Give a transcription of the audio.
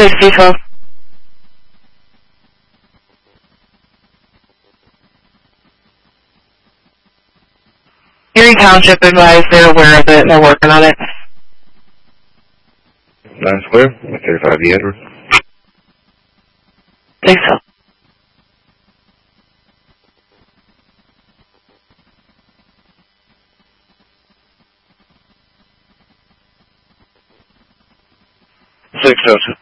Cecil. Erie Township advised they're aware of it and they're working on it. That's clear. 35 Edward. Think so. Six Delta.